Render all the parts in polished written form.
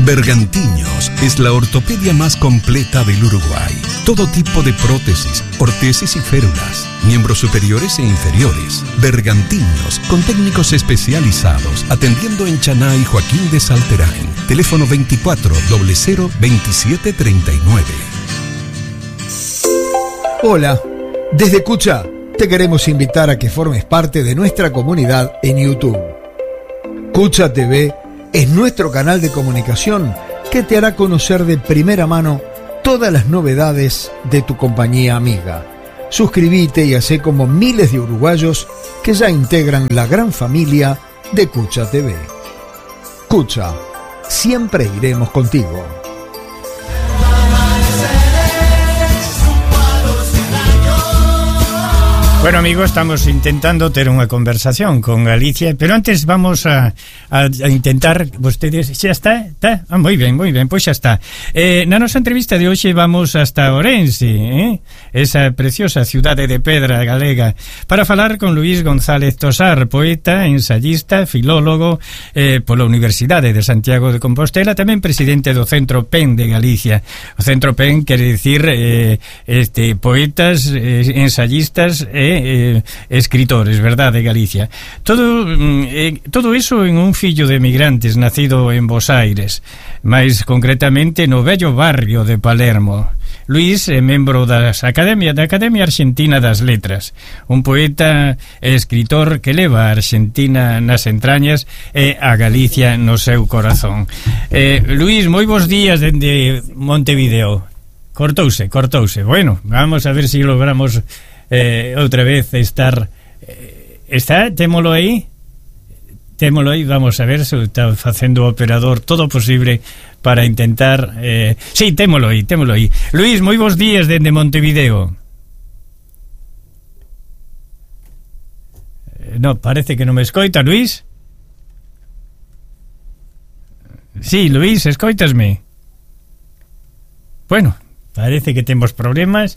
Bergantiños es la ortopedia más completa del Uruguay. Todo tipo de prótesis, ortesis y férulas, miembros superiores e inferiores. Bergantiños, con técnicos especializados, atendiendo en Chaná y Joaquín de Salterain. Teléfono 24 00 27 39. Hola, desde Cucha te queremos invitar a que formes parte de nuestra comunidad en YouTube. Cucha TV es nuestro canal de comunicación que te hará conocer de primera mano todas las novedades de tu compañía amiga. Suscríbete y hacé como miles de uruguayos que ya integran la gran familia de Cucha TV. Cucha, siempre iremos contigo. Bueno, amigos, estamos intentando ter unha conversación con Galicia, pero antes vamos a intentar, vostedes, xa está? ¿Está? Ah, moi ben, pois xa está. Na nosa entrevista de hoxe vamos hasta Ourense, esa preciosa cidade de pedra galega, para falar con Luís González Tosar, poeta, ensayista, filólogo pola Universidade de Santiago de Compostela, tamén presidente do Centro PEN de Galicia. O Centro PEN quere dicir poetas, ensayistas escritores, verdad, de Galicia. Todo eso en un fillo de emigrantes nacido en Bos Aires, máis concretamente no bello barrio de Palermo. Luís é membro da Academia Argentina das Letras, un poeta e escritor que leva a Argentina nas entrañas e a Galicia no seu corazón. Luís, moi bons días dende Montevideo. Cortouse. Bueno, vamos a ver se logramos outra vez estar. Está? Témolo aí, vamos a ver se está facendo o operador todo posible para intentar sí, témolo aí. Luís, moi bons días dende Montevideo. No, parece que non me escoita, Luís. Sí, Luís, escoitasme? Bueno, parece que temos problemas.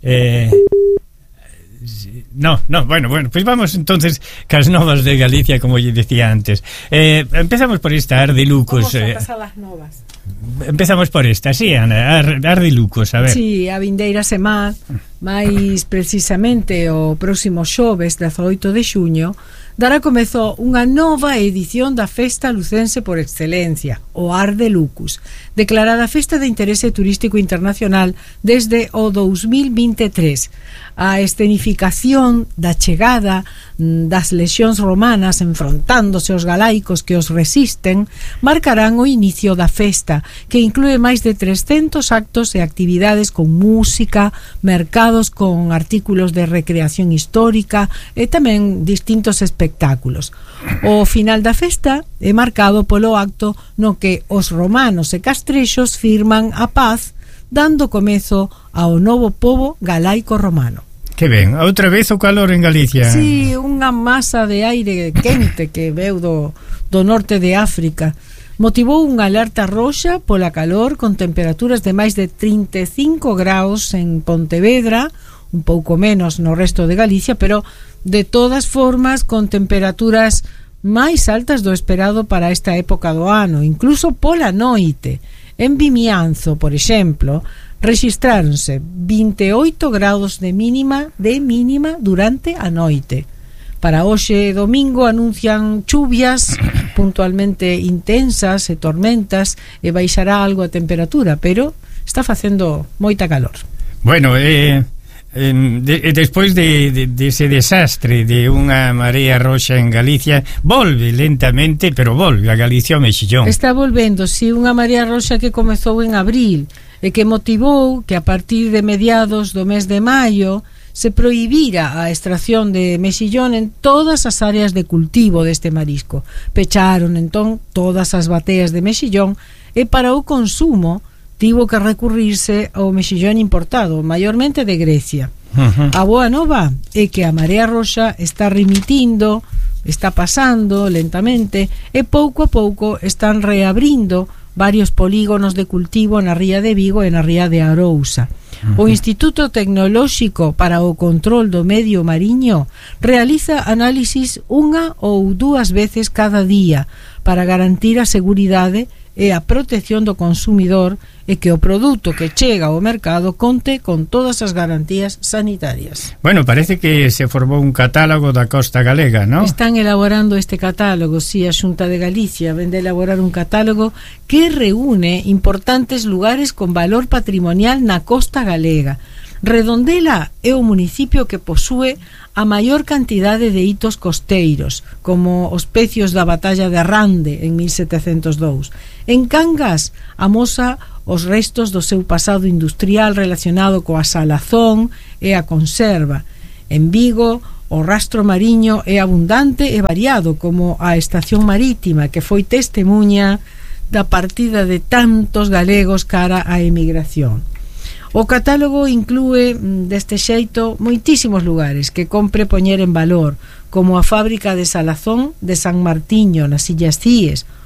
No, bueno, pues vamos entonces cas novas de Galicia, como lle decía antes. Empezamos por esta Ardilucos. Vamos a pasar las novas. Empezamos por esta, sí, Ana, Ardilucos, a ver. Sí, a vindeira semana, máis precisamente o próximo xoves 18 de xuño, dará comezo unha nova edición da Festa Lucense por excelencia, o Ardilucos, declarada Festa de Interese Turístico Internacional desde o 2023. A escenificación da chegada das lexións romanas enfrontándose aos galaicos que os resisten marcarán o inicio da festa, que inclúe máis de 300 actos e actividades con música, mercados con artículos de recreación histórica e tamén distintos espectáculos. O final da festa é marcado polo acto no que os romanos e castrexos firman a paz, dando comezo ao novo pobo galaico romano. Que ben, outra vez o calor en Galicia. Sí, unha masa de aire quente que veu do norte de África motivou unha alerta roxa pola calor con temperaturas de máis de 35 graus en Pontevedra, un pouco menos no resto de Galicia, pero de todas formas con temperaturas máis altas do esperado para esta época do ano, incluso pola noite. En Vimianzo, por exemplo, rexistráronse 28 graus de mínima durante a noite. Para hoxe domingo anuncian chuvias puntualmente intensas e tormentas e baixará algo a temperatura, pero está facendo moita calor. Bueno, despois de ese desastre de unha marea roxa en Galicia, volve lentamente, pero volve a Galicia o mexillón. Está volvendo, si, unha marea roxa que comezou en abril e que motivou que a partir de mediados do mes de maio se prohibira a extracción de mexillón en todas as áreas de cultivo deste marisco. Pecharon entón todas as bateas de mexillón e para o consumo tivo que recurrirse ao mexillón importado, maiormente de Grecia. A boa nova é que a marea roxa está remitindo, está pasando lentamente e pouco a pouco están reabrindo varios polígonos de cultivo na ría de Vigo e na ría de Arousa. O Instituto Tecnolóxico para o Control do Medio Mariño realiza análisis unha ou dúas veces cada día para garantir a seguridade e a protección do consumidor e que o produto que chega ao mercado conte con todas as garantías sanitarias. Bueno, parece que se formou un catálogo da costa galega, ¿no? Están elaborando este catálogo, sí, a Xunta de Galicia vende a elaborar un catálogo que reúne importantes lugares con valor patrimonial na costa galega. Redondela é o municipio que posúe a maior cantidade de hitos costeiros, como os pecios da batalla de Arrande en 1702. En Cangas amosa os restos do seu pasado industrial relacionado coa salazón e a conserva. En Vigo, o rastro mariño é abundante e variado, como a estación marítima, que foi testemunha da partida de tantos galegos cara á emigración. O catálogo inclúe deste xeito moitísimos lugares que compre poñer en valor, como a fábrica de salazón de San Martiño nas Illas Cíes,